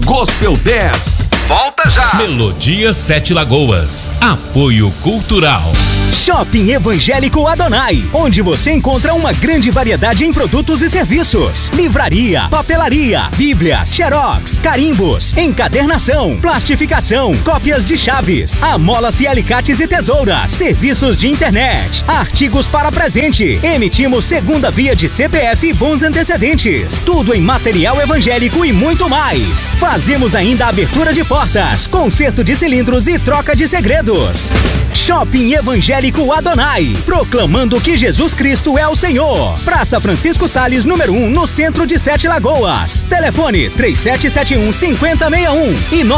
Gospel 10. Volta já. Melodia Sete Lagoas. Apoio Cultural. Shopping Evangélico Adonai, onde você encontra uma grande variedade em produtos e serviços. Livraria, papelaria, bíblias, xerox, carimbos, encadernação, plastificação, cópias de chaves, amolas e alicates e tesouras, serviços de internet, artigos para presente. Emitimos segunda via de CPF e bons antecedentes. Tudo em material evangélico e muito mais. Fazemos ainda abertura de portas, conserto de cilindros e troca de segredos. Shopping Evangélico Adonai, proclamando que Jesus Cristo é o Senhor. Praça Francisco Salles, número 1, no centro de Sete Lagoas. Telefone 3771-5061 e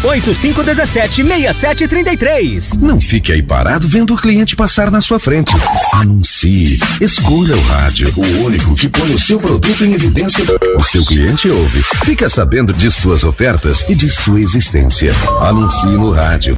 98517-6733. Não fique aí parado vendo o cliente passar na sua frente. Anuncie. Escolha o rádio, o único que põe o seu produto em evidência. O seu cliente ouve. Fica sabendo de suas ofertas e de sua existência. Anuncie no rádio.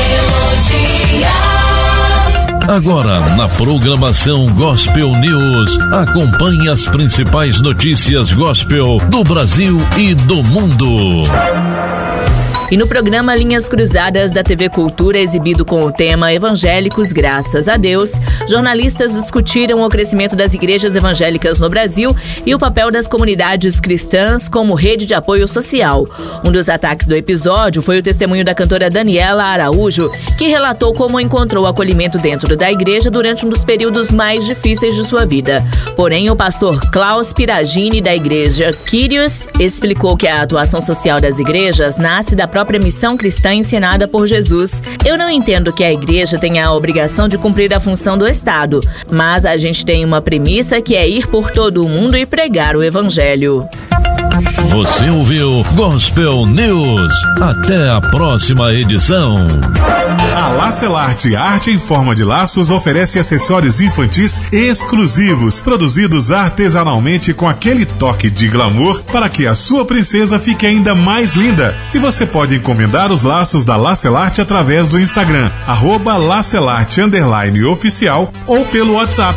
Agora, na programação Gospel News, acompanhe as principais notícias gospel do Brasil e do mundo. E no programa Linhas Cruzadas da TV Cultura, exibido com o tema Evangélicos, Graças a Deus, jornalistas discutiram o crescimento das igrejas evangélicas no Brasil e o papel das comunidades cristãs como rede de apoio social. Um dos ataques do episódio foi o testemunho da cantora Daniela Araújo, que relatou como encontrou acolhimento dentro da igreja durante um dos períodos mais difíceis de sua vida. Porém, o pastor Klaus Piragini, da igreja Kyrios, explicou que a atuação social das igrejas nasce da própria missão cristã ensinada por Jesus. Eu não entendo que a igreja tenha a obrigação de cumprir a função do Estado, mas a gente tem uma premissa que é ir por todo o mundo e pregar o evangelho. Você ouviu Gospel News. Até a próxima edição. A Lacelarte Arte em Forma de Laços oferece acessórios infantis exclusivos, produzidos artesanalmente com aquele toque de glamour para que a sua princesa fique ainda mais linda. E você pode encomendar os laços da Lacelarte através do Instagram, @Lacelarte_oficial, ou pelo WhatsApp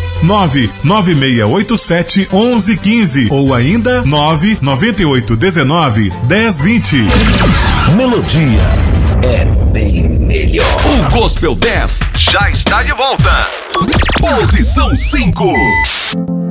996871115 ou ainda 998191020. Melodia é bem melhor. O Gospel 10 já está de volta. Posição 5.